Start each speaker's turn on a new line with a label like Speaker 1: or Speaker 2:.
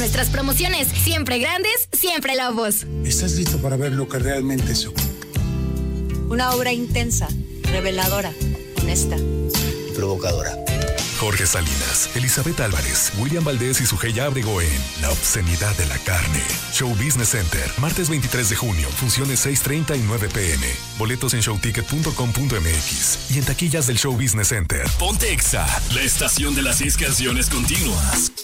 Speaker 1: nuestras promociones. Siempre grandes, siempre Lobos.
Speaker 2: ¿Estás listo para ver lo que realmente es?
Speaker 3: Una obra intensa, reveladora, honesta
Speaker 4: y provocadora.
Speaker 5: Jorge Salinas, Elizabeth Álvarez, William Valdés y Sujella Abrego en La obscenidad de la carne. Show Business Center, martes 23 de junio, funciones 6:30 y 9 p.m. Boletos en showticket.com.mx y en taquillas del Show Business Center.
Speaker 6: Ponte Exa, la estación de las 6 canciones continuas.